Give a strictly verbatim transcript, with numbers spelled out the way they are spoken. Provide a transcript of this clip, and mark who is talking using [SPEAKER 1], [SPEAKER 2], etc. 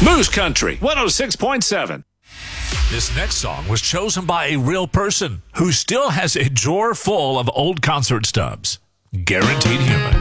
[SPEAKER 1] Moose Country, one oh six point seven.
[SPEAKER 2] This next song was chosen by a real person who still has a drawer full of old concert stubs. Guaranteed Human.